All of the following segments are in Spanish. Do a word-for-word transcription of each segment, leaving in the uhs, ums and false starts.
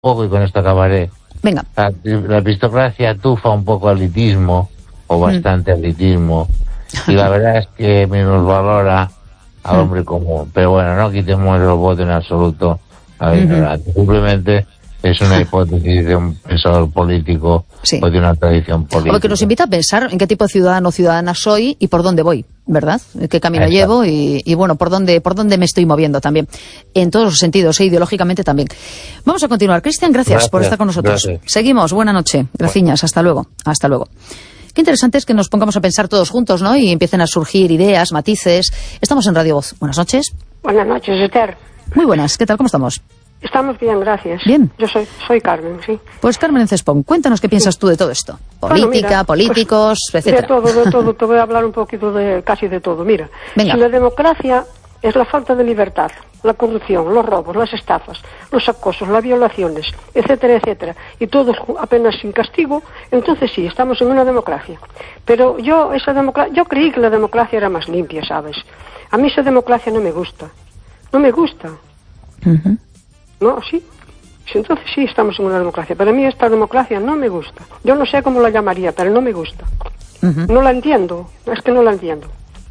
poco y con esto acabaré. Venga. La, la aristocracia tufa un poco al elitismo, o bastante mm. elitismo, y la verdad es que menos valora al mm. hombre común. Pero bueno, no quitemos el voto en absoluto a la ignorancia. Mm-hmm. Simplemente es una hipótesis de un pensador político sí. o de una tradición política. Porque nos invita a pensar en qué tipo de ciudadano o ciudadana soy y por dónde voy, ¿verdad? ¿Qué camino Exacto. llevo? Y, y bueno, por dónde por dónde me estoy moviendo también. En todos los sentidos, e ideológicamente también. Vamos a continuar. Cristian, gracias, gracias por estar con nosotros. Gracias. Seguimos. Buena noche. Gracias. Bueno. Hasta luego. Hasta luego. Qué interesante es que nos pongamos a pensar todos juntos, ¿no? Y empiecen a surgir ideas, matices. Estamos en Radio Voz. Buenas noches. Buenas noches, Esther. Muy buenas. ¿Qué tal? ¿Cómo estamos? Estamos bien, gracias. Bien. Yo soy soy Carmen, sí. Pues Carmen Cespón, cuéntanos qué piensas sí. tú de todo esto. Política, bueno, mira, políticos, pues, etcétera. De todo, de todo. Te voy a hablar un poquito de casi de todo. Mira, Venga. Si la democracia es la falta de libertad, la corrupción, los robos, las estafas, los acosos, las violaciones, etcétera, etcétera, y todos apenas sin castigo, entonces sí, estamos en una democracia. Pero yo esa democracia, yo creí que la democracia era más limpia, ¿sabes? A mí esa democracia no me gusta. No me gusta. Uh-huh. No, sí. Entonces sí, estamos en una democracia. Para mí esta democracia no me gusta. Yo no sé cómo la llamaría, pero no me gusta. Uh-huh. No la entiendo. Es que no la entiendo.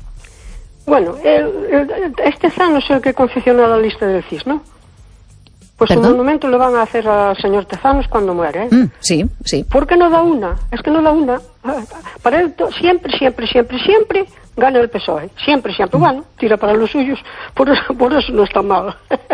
Bueno, el, el, este Zano es el que confeccionó la lista del C I S, ¿no? Pues ¿Perdón? Un monumento le van a hacer al señor Tezanos cuando muere, ¿eh? Mm, sí, sí. ¿Por qué no da una? Es que no da una. Para él siempre, siempre, siempre, siempre gana el P S O E. Siempre, siempre. Mm. Bueno, tira para los suyos. Por eso, por eso no está mal.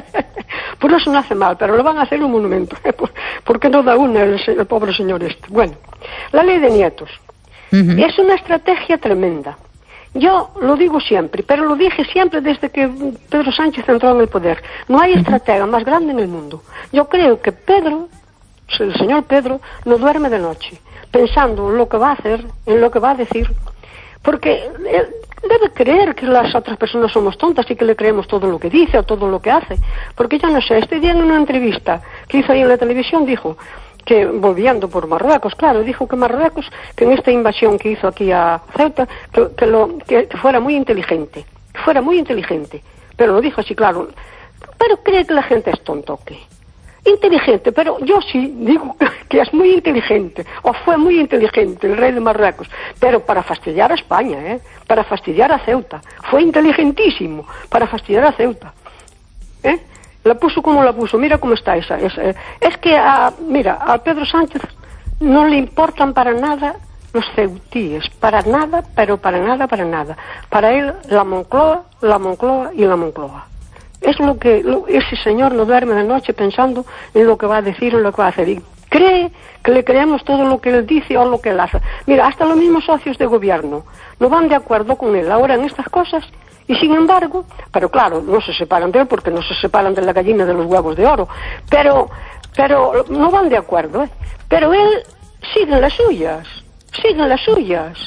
Por eso no hace mal, pero le van a hacer un monumento. ¿Por qué no da una el, el pobre señor este? Bueno, la ley de nietos. Uh-huh. Es una estrategia tremenda. Yo lo digo siempre, pero lo dije siempre desde que Pedro Sánchez entró en el poder. No hay estratega más grande en el mundo. Yo creo que Pedro, el señor Pedro, no duerme de noche, pensando en lo que va a hacer, en lo que va a decir, porque él debe creer que las otras personas somos tontas y que le creemos todo lo que dice o todo lo que hace. Porque yo no sé, este día en una entrevista que hizo ahí en la televisión dijo que, volviendo por Marruecos, claro, dijo que Marruecos, que en esta invasión que hizo aquí a Ceuta, que, que, lo, que, que fuera muy inteligente, que fuera muy inteligente, pero lo dijo así, claro, pero cree que la gente es tonta, ¿o qué? Inteligente, pero yo sí digo que es muy inteligente, o fue muy inteligente el rey de Marruecos, pero para fastidiar a España, ¿eh? Para fastidiar a Ceuta, fue inteligentísimo para fastidiar a Ceuta, ¿eh? La puso como la puso, mira cómo está esa. esa. Es que, a, mira, a Pedro Sánchez no le importan para nada los ceutíes, para nada, pero para nada, para nada. Para él, la Moncloa, la Moncloa y la Moncloa. Es lo que lo, ese señor no duerme de noche pensando en lo que va a decir, en lo que va a hacer. Y cree que le creemos todo lo que él dice o lo que él hace. Mira, hasta los mismos socios de gobierno no van de acuerdo con él ahora en estas cosas. Y sin embargo, pero claro, no se separan de él porque no se separan de la gallina de los huevos de oro, pero pero no van de acuerdo, ¿eh? Pero él sigue las suyas, sigue las suyas.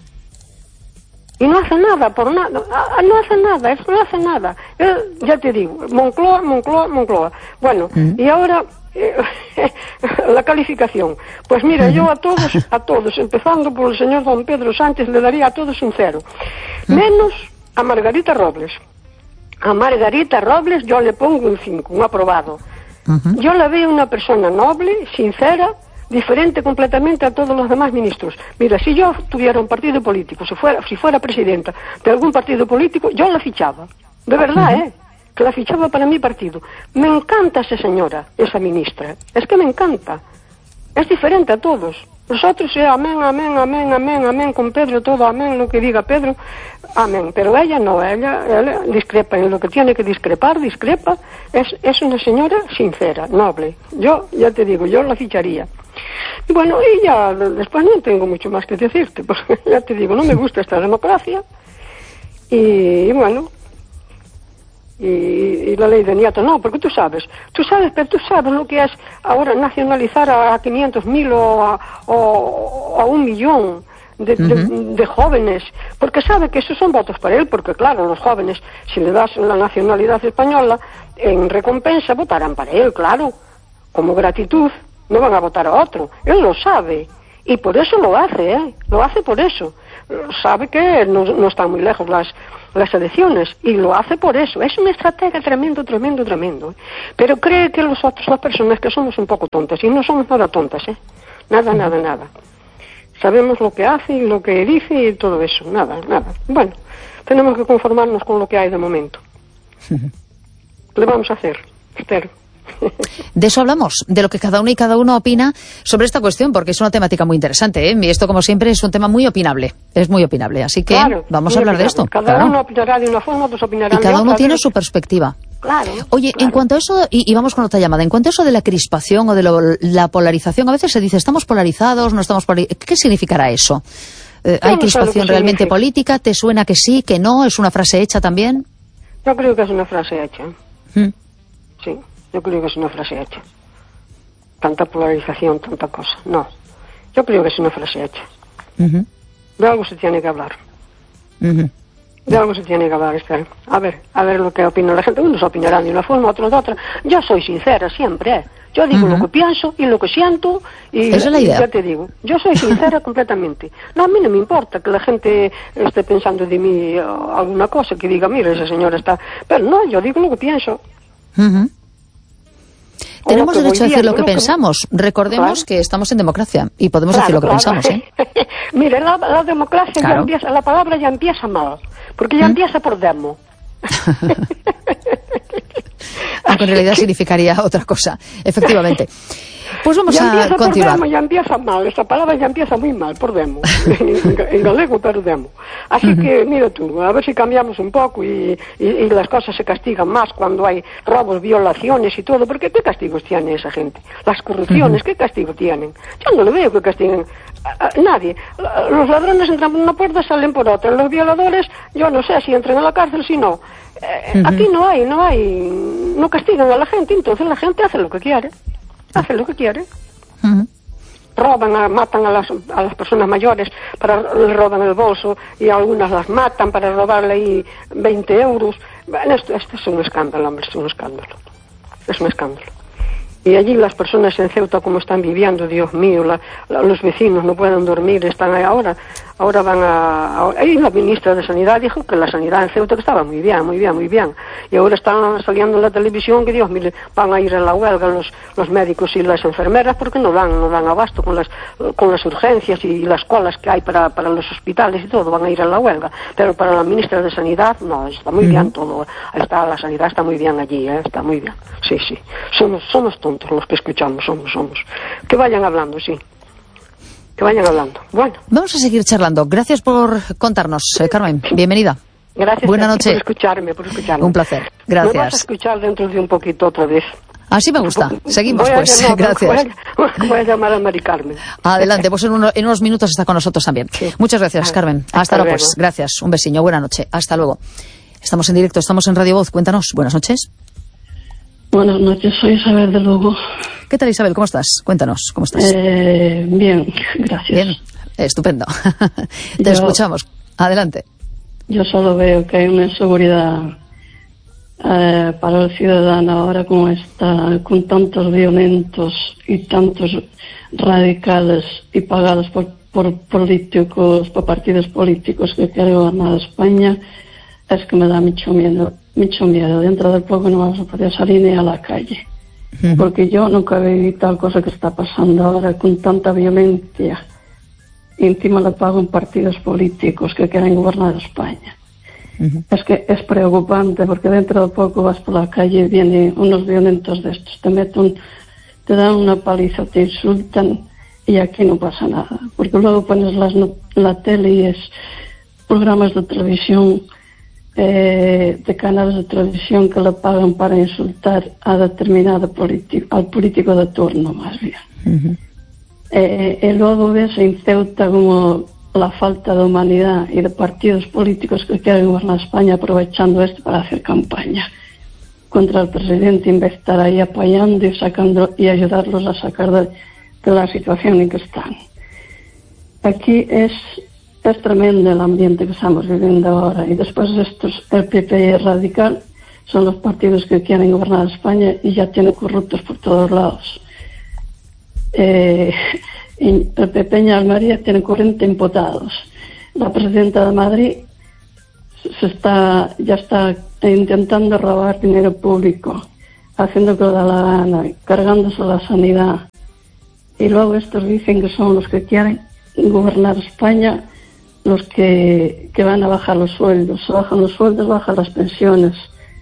Y no hace nada por nada, no hace nada, él no hace nada. Él, ya te digo, Moncloa, Moncloa, Moncloa. Bueno, mm. y ahora eh, la calificación. Pues mira, yo a todos, a todos, empezando por el señor don Pedro Sánchez, le daría a todos un cero. Mm. Menos a Margarita Robles. A Margarita Robles yo le pongo un cinco, un aprobado. Uh-huh. Yo la veo una persona noble, sincera, diferente completamente a todos los demás ministros. Mira, si yo tuviera un partido político, si fuera, si fuera presidenta de algún partido político, yo la fichaba. De verdad, uh-huh. ¿eh? Que la fichaba para mi partido. Me encanta esa señora, esa ministra. Es que me encanta. Es diferente a todos. Nosotros, eh, amén, amén, amén, amén, amén, con Pedro todo, amén, lo que diga Pedro, amén. Pero ella no, ella, ella discrepa en lo que tiene que discrepar, discrepa. Es, es una señora sincera, noble. Yo, ya te digo, yo la ficharía. Y bueno, y ya después no tengo mucho más que decirte, porque ya te digo, no me gusta esta democracia. Y, y bueno... Y, y la ley de nietos, no, porque tú sabes, tú sabes, pero tú sabes lo que es ahora nacionalizar a quinientos mil o a, o, o a un millón de, uh-huh. de, de jóvenes, porque sabe que esos son votos para él, porque claro, los jóvenes, si le das la nacionalidad española, en recompensa votarán para él, claro, como gratitud, no van a votar a otro, él lo sabe, y por eso lo hace, ¿eh? Lo hace por eso. sabe que no, no están muy lejos las, las elecciones, y lo hace por eso. Es una estrategia tremendo, tremendo, tremendo. Pero cree que los otros, las personas que somos un poco tontas, y no somos nada tontas, ¿eh? Nada, nada, nada. Sabemos lo que hace y lo que dice y todo eso, nada, nada. Bueno, tenemos que conformarnos con lo que hay de momento. ¿Qué le vamos a hacer, Esther? De eso hablamos, de lo que cada uno y cada uno opina sobre esta cuestión, porque es una temática muy interesante, ¿eh? Y esto, como siempre, es un tema muy opinable, es muy opinable, así que claro, vamos a hablar opinable. de esto. Cada claro. uno opinará de una forma, otros opinarán de otra. Y cada uno tiene su perspectiva. Claro. Oye, claro. En cuanto a eso, y, y vamos con otra llamada, en cuanto a eso de la crispación o de lo, la polarización, a veces se dice, ¿estamos polarizados, no estamos polarizados? ¿Qué significará eso? Eh, ¿Hay no crispación realmente significa. política? ¿Te suena que sí, que no? ¿Es una frase hecha también? Yo creo que es una frase hecha. ¿Mm? Sí, yo creo que es una frase hecha. Tanta polarización, tanta cosa. No, yo creo que es una frase hecha. Uh-huh. De algo se tiene que hablar. Uh-huh. De algo se tiene que hablar, Esther. A ver, a ver lo que opina la gente. Unos opinarán de una forma, otros de otra. Yo soy sincera siempre, ¿eh? Yo digo uh-huh. lo que pienso y lo que siento, y, esa es la idea. y ya te digo, yo soy sincera completamente. No, a mí no me importa que la gente esté pensando de mí uh, alguna cosa, que diga, mira, esa señora está... Pero no, yo digo lo que pienso. Uh-huh. Tenemos derecho a decir lo que, lo que pensamos. Recordemos claro. que estamos en democracia y podemos claro, decir lo que claro. pensamos, ¿eh? Mire, la, la democracia claro. ya empieza, la palabra ya empieza mal, porque ya ¿Mm? empieza por demo. Aunque en realidad significaría otra cosa, efectivamente. Pues vamos ya a continuar. Por demo, ya empieza mal, esta palabra ya empieza muy mal, por demo. en, en galego, pero demo. Así uh-huh. que, mira tú, a ver si cambiamos un poco y, y, y las cosas se castigan más cuando hay robos, violaciones y todo, porque ¿qué castigos tiene esa gente? Las corrupciones, uh-huh. ¿qué castigo tienen? Yo no le veo que castiguen a, a nadie. Los ladrones entran por una puerta, salen por otra. Los violadores, yo no sé si entran a la cárcel, si no. Eh, uh-huh. Aquí no hay, no hay, no castigan a la gente, entonces la gente hace lo que quiere. Hace lo que quiere. Uh-huh. Roban, a, matan a las, a las personas mayores, para le roban el bolso, y algunas las matan para robarle ahí veinte euros. Bueno, esto, esto es un escándalo, hombre, es un escándalo. Es un escándalo. Y allí las personas en Ceuta, como están viviendo, Dios mío, la, la, los vecinos no pueden dormir, están ahí ahora, ahora van a, a... Ahí la ministra de Sanidad dijo que la sanidad en Ceuta que estaba muy bien, muy bien, muy bien. Y ahora están saliendo en la televisión que, Dios mío, van a ir a la huelga los, los médicos y las enfermeras porque no dan, no dan abasto con las, con las urgencias y las colas que hay para, para los hospitales y todo, van a ir a la huelga. Pero para la ministra de Sanidad, no, está muy bien todo. Está, la sanidad está muy bien allí, ¿eh? Está muy bien. Sí, sí. Somos, somos tontos los que escuchamos, somos, somos. Que vayan hablando, sí. Que vayan hablando. Bueno. Vamos a seguir charlando. Gracias por contarnos, eh, Carmen. Bienvenida. Gracias. Buenas noches. Por escucharme, por escucharme. Un placer. Gracias. Me vas a escuchar dentro de un poquito otra vez. Así me gusta. Seguimos, voy pues. Llamar, gracias. Voy a, voy a llamar a Mari Carmen. Adelante, pues en, uno, en unos minutos está con nosotros también. Sí. Muchas gracias, Carmen. Hasta, Hasta luego, pues. Gracias. Un besiño. Buena noche. Hasta luego. Estamos en directo, estamos en Radio Voz. Cuéntanos. Buenas noches. Buenas noches, soy Isabel de Lugo. ¿Qué tal, Isabel? ¿Cómo estás? Cuéntanos, ¿cómo estás? Eh, bien, gracias. Bien, estupendo. Te yo, escuchamos. Adelante. Yo solo veo que hay una inseguridad eh, para el ciudadano ahora como está, con tantos violentos y tantos radicales y pagados por, por políticos, por partidos políticos que quieren gobernar España, es que me da mucho miedo. Mucho miedo. Dentro de poco no vamos a poder salir ni a la calle. Uh-huh. Porque yo nunca viví tal cosa que está pasando ahora con tanta violencia. Y encima le pagan partidos políticos que quieren gobernar España. Uh-huh. Es que es preocupante porque dentro de poco vas por la calle y vienen unos violentos de estos. Te meten, te dan una paliza, te insultan y aquí no pasa nada. Porque luego pones las, la tele y es programas de televisión, Eh, de canales de televisión que le pagan para insultar a determinado político, al político de turno, más bien. Uh-huh. Eh, y luego ves en Ceuta como la falta de humanidad y de partidos políticos que quieren gobernar España aprovechando esto para hacer campaña contra el presidente en vez de estar ahí apoyando y sacando y ayudarlos a sacar de, de la situación en que están. Aquí es Es tremendo el ambiente que estamos viviendo ahora. Y después estos, el P P radical, son los partidos que quieren gobernar España y ya tienen corruptos por todos lados. Eh, el P P en Almería tiene cuarenta imputados. la presidenta de Madrid se está, ya está intentando robar dinero público, haciendo que lo da la gana, cargándose la sanidad. Y luego estos dicen que son los que quieren gobernar España, los que, que van a bajar los sueldos. Se bajan los sueldos, bajan las pensiones.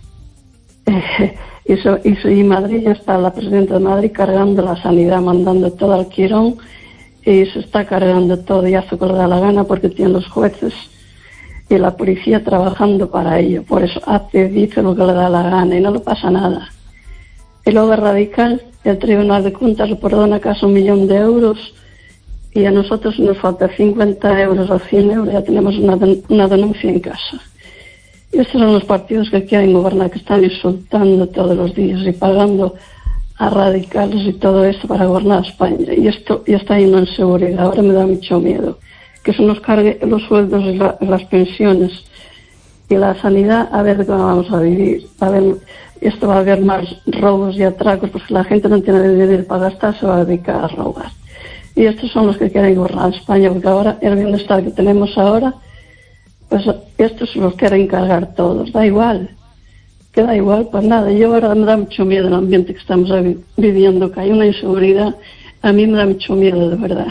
Eh, y, so, y, so, y Madrid ya está, la presidenta de Madrid cargando la sanidad, mandando todo al quirón, y se está cargando todo y hace lo que le da la gana porque tiene los jueces y la policía trabajando para ello. Por eso hace, dice lo que le da la gana y no le pasa nada. Y luego es Radical, el Tribunal de Cuentas le perdona casi un millón de euros y a nosotros nos falta cincuenta euros o cien euros, ya tenemos una, una denuncia en casa. Y estos son los partidos que quieren gobernar, que están insultando todos los días y pagando a radicales y todo esto para gobernar España. Y esto ya está en una inseguridad, ahora me da mucho miedo. Que se nos cargue los sueldos y la, las pensiones y la sanidad, a ver cómo vamos a vivir. A ver, esto va a haber más robos y atracos, porque la gente no tiene dinero para gastar, se va a dedicar a robar. Y estos son los que quieren gobernar España, porque ahora el bienestar que tenemos ahora, pues estos los quieren cargar todos. Da igual, que da igual, pues nada. Yo ahora me da mucho miedo el ambiente que estamos viviendo, que hay una inseguridad, a mí me da mucho miedo, de verdad.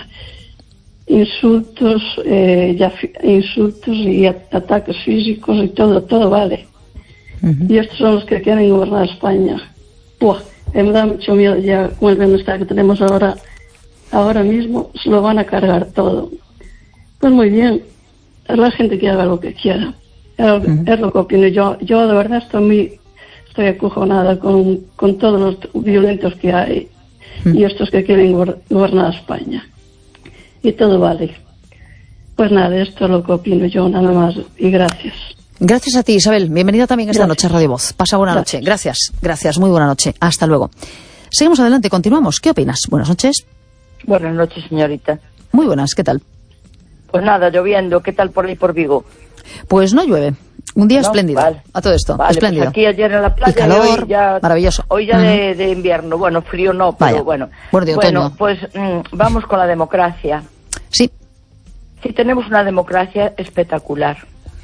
Insultos, eh, ya, insultos y ataques físicos y todo, todo vale. Uh-huh. Y estos son los que quieren gobernar España. Buah, me da mucho miedo ya con el bienestar que tenemos ahora, ahora mismo, se lo van a cargar todo. Pues muy bien, es la gente que haga lo que quiera. Es, uh-huh. es lo que opino yo. Yo de verdad estoy muy, estoy acojonada con, con todos los violentos que hay uh-huh. y estos que quieren gobernar España. Y todo vale. Pues nada, esto es lo que opino yo, nada más. Y gracias. Gracias a ti, Isabel. Bienvenida también esta gracias. noche a Radio Voz. Pasa buena gracias. noche. Gracias, gracias. Muy buena noche. Hasta luego. Seguimos adelante, continuamos. ¿Qué opinas? Buenas noches. Buenas noches, señorita. Muy buenas, ¿qué tal? Pues nada, lloviendo. ¿Qué tal por ahí, por Vigo? Pues no llueve. Un día no, espléndido. Vale. A todo esto, vale, espléndido. Pues aquí ayer en la playa. Y calor, hoy ya, maravilloso. Hoy ya uh-huh. de, de invierno. Bueno, frío no, pero Vaya. bueno. Bueno, bueno pues mmm, vamos con la democracia. Sí. Sí, tenemos una democracia espectacular.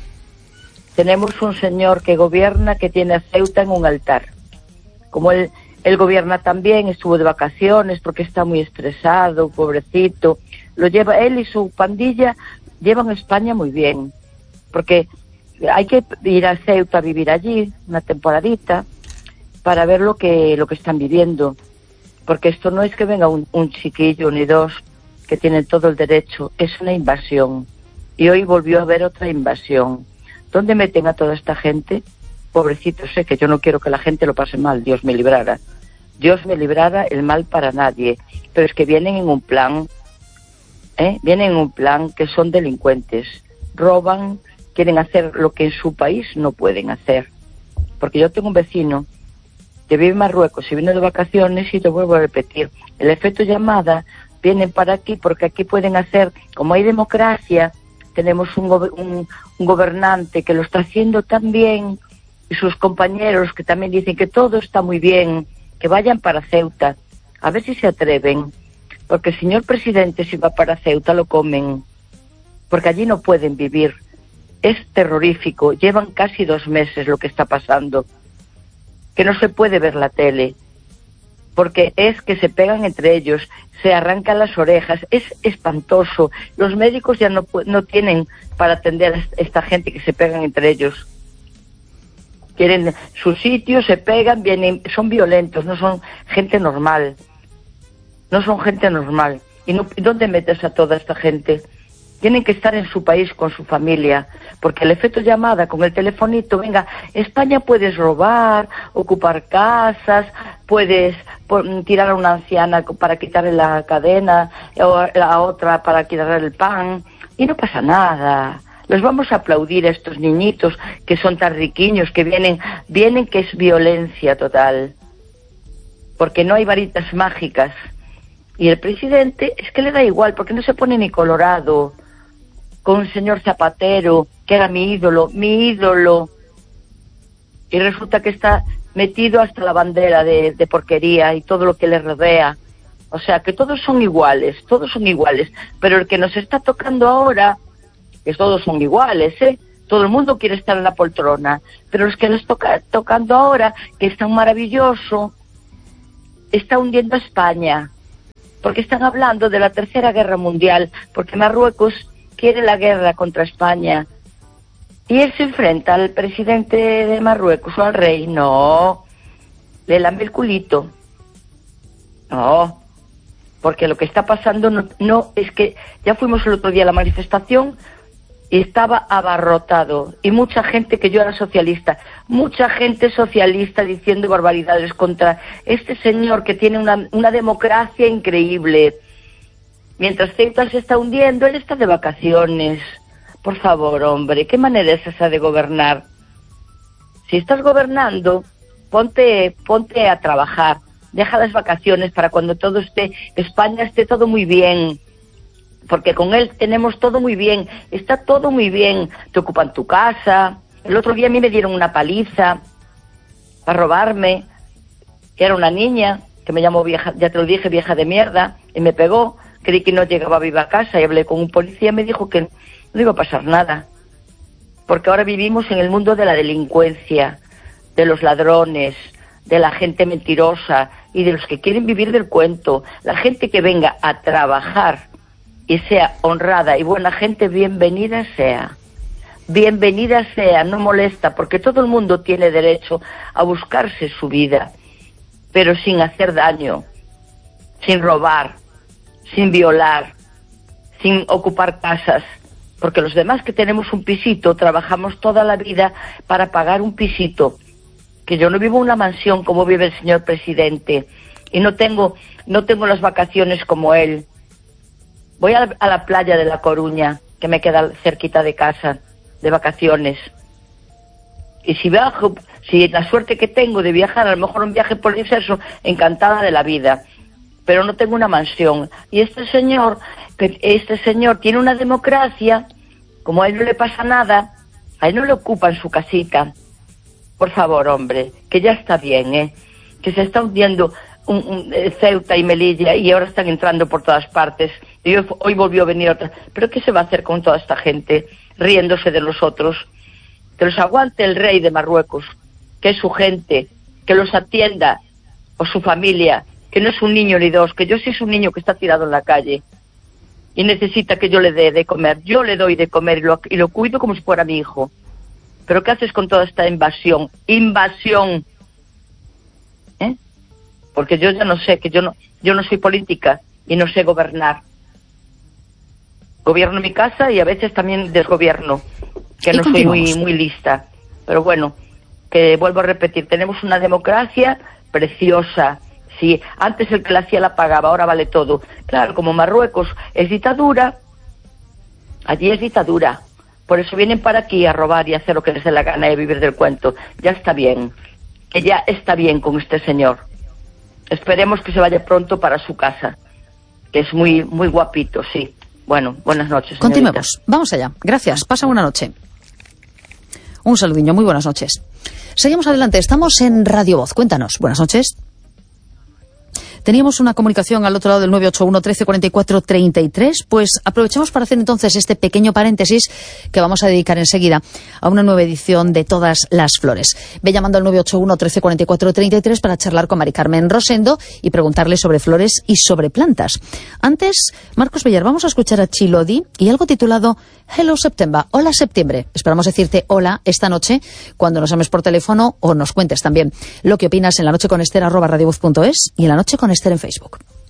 Tenemos un señor que gobierna, que tiene a Ceuta en un altar. Como él, él gobierna también, estuvo de vacaciones porque está muy estresado, pobrecito. Lo lleva, él y su pandilla llevan España muy bien. Porque hay que ir a Ceuta a vivir allí una temporadita para ver lo que, lo que están viviendo. Porque esto no es que venga un, un chiquillo ni dos que tienen todo el derecho, es una invasión. Y hoy volvió a haber otra invasión. ¿Dónde meten a toda esta gente? Pobrecito, sé que yo no quiero que la gente lo pase mal, Dios me librara. Dios me librara el mal para nadie. Pero es que vienen en un plan, ¿eh? Vienen en un plan que son delincuentes. Roban, quieren hacer lo que en su país no pueden hacer. Porque yo tengo un vecino que vive en Marruecos y vino de vacaciones y te vuelvo a repetir, el efecto llamada, vienen para aquí porque aquí pueden hacer, como hay democracia, tenemos un, go- un, un gobernante que lo está haciendo tan bien y sus compañeros que también dicen que todo está muy bien, que vayan para Ceuta, a ver si se atreven, porque el señor presidente si va para Ceuta lo comen, porque allí no pueden vivir, es terrorífico, llevan casi dos meses lo que está pasando, que no se puede ver la tele, porque es que se pegan entre ellos, se arrancan las orejas, es espantoso. Los médicos ya no, no tienen para atender a esta gente que se pegan entre ellos. Quieren su sitio, se pegan, vienen, son violentos, no son gente normal. No son gente normal. ¿Y no, dónde metes a toda esta gente? Tienen que estar en su país con su familia, porque el efecto llamada con el telefonito, venga, España puedes robar, ocupar casas, puedes por, tirar a una anciana para quitarle la cadena, o a la otra para quitarle el pan, y no pasa nada. Los vamos a aplaudir a estos niñitos que son tan riquiños, que vienen, vienen que es violencia total, porque no hay varitas mágicas. Y el presidente es que le da igual, porque no se pone ni colorado, con un señor Zapatero, que era mi ídolo, mi ídolo, y resulta que está metido hasta la bandera de, de porquería y todo lo que le rodea. O sea, que todos son iguales, todos son iguales, pero el que nos está tocando ahora que todos son iguales, ¿eh? Todo el mundo quiere estar en la poltrona, pero los que les toca tocando ahora, que es tan maravilloso, está hundiendo a España, porque están hablando de la Tercera Guerra Mundial, porque Marruecos quiere la guerra contra España. Y él se enfrenta al presidente de Marruecos o al rey. No, le lambe el culito. No, porque lo que está pasando no, no es que ya fuimos el otro día a la manifestación y estaba abarrotado, y mucha gente, que yo era socialista, mucha gente socialista diciendo barbaridades contra este señor que tiene una, una democracia increíble. Mientras Ceuta se está hundiendo, él está de vacaciones. Por favor, hombre, ¿qué manera es esa de gobernar? Si estás gobernando, ponte, ponte a trabajar, deja las vacaciones para cuando todo esté, España esté todo muy bien. Porque con él tenemos todo muy bien, está todo muy bien, te ocupan tu casa. El otro día a mí me dieron una paliza para robarme, que era una niña, que me llamó vieja, ya te lo dije, vieja de mierda, y me pegó. Creí que no llegaba viva a casa y hablé con un policía, me dijo que no iba a pasar nada. Porque ahora vivimos en el mundo de la delincuencia, de los ladrones, de la gente mentirosa y de los que quieren vivir del cuento. La gente que venga a trabajar y sea honrada y buena gente, bienvenida sea. Bienvenida sea, no molesta, porque todo el mundo tiene derecho a buscarse su vida, pero sin hacer daño, sin robar, sin violar, sin ocupar casas, porque los demás que tenemos un pisito trabajamos toda la vida para pagar un pisito, que yo no vivo en una mansión como vive el señor presidente, y no tengo, no tengo las vacaciones como él. Voy a la, a la playa de La Coruña, que me queda cerquita de casa, de vacaciones. Y si viajo, si la suerte que tengo de viajar, a lo mejor un viaje por el universo, encantada de la vida. Pero no tengo una mansión. Y este señor, que este señor tiene una democracia, como a él no le pasa nada, a él no le ocupan su casita. Por favor, hombre, que ya está bien, ¿eh? Que se está hundiendo un, un, Ceuta y Melilla y ahora están entrando por todas partes. Y hoy, hoy volvió a venir otra. ¿Pero qué se va a hacer con toda esta gente riéndose de nosotros? Que los aguante el rey de Marruecos, que es su gente, que los atienda, o su familia, que no es un niño ni dos, que yo sí es un niño que está tirado en la calle y necesita que yo le dé de comer. Yo le doy de comer y lo, y lo cuido como si fuera mi hijo. ¿Pero qué haces con toda esta invasión? Invasión. ¿Eh? Porque yo ya no sé, que yo no, yo no soy política y no sé gobernar. Gobierno mi casa y a veces también desgobierno, que no soy muy, muy lista. Pero bueno, que vuelvo a repetir, tenemos una democracia preciosa. Sí, antes el que la hacía la pagaba, ahora vale todo. Claro, como Marruecos es dictadura, allí es dictadura. Por eso vienen para aquí a robar y a hacer lo que les dé la gana y vivir del cuento. Ya está bien, que ya está bien con este señor. Esperemos que se vaya pronto para su casa, que es muy, muy guapito, sí. Bueno, buenas noches, señorita. Continuemos, vamos allá. Gracias, pasa buena noche. Un saludiño, muy buenas noches. Seguimos adelante, estamos en Radio Voz. Cuéntanos, buenas noches. Teníamos una comunicación al otro lado del nueve ocho uno, trece, cuarenta y cuatro, treinta y tres. Pues aprovechamos para hacer entonces este pequeño paréntesis que vamos a dedicar enseguida a una nueva edición de Todas las Flores. Ve llamando al nueve ocho uno, trece, cuarenta y cuatro, treinta y tres para charlar con Mari Carmen Rosendo y preguntarle sobre flores y sobre plantas. Antes, Marcos Bellar, vamos a escuchar a Chilodi y algo titulado Hello September, hola septiembre. Esperamos decirte hola esta noche cuando nos llames por teléfono o nos cuentes también lo que opinas en la noche con Esther arroba radiovoz punto es y en la noche con Esther en Facebook.